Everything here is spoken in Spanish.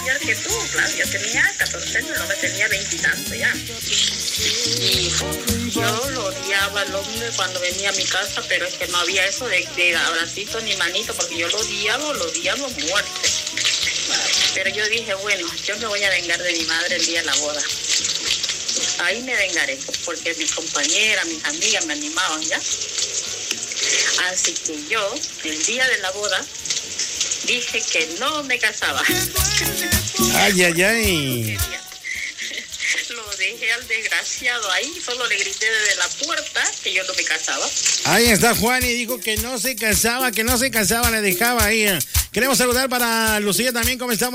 mayor que tú, claro, yo tenía 14 años, el hombre tenía 20 y tanto ya. Y yo lo odiaba al hombre cuando venía a mi casa, pero es que no había eso de abracito ni manito, porque yo lo odiaba a muerte. Pero yo dije, bueno, yo me voy a vengar de mi madre el día de la boda. Ahí me vengaré, porque mis compañeras, mis amigas me animaban ya. Así que yo, el día de la boda, dije que no me casaba. Ay, ay, ay. Lo dejé al desgraciado ahí, solo le grité desde la puerta que yo no me casaba. Ahí está Juan y dijo que no se casaba, le dejaba ahí. Queremos saludar para Lucía también, ¿cómo estamos?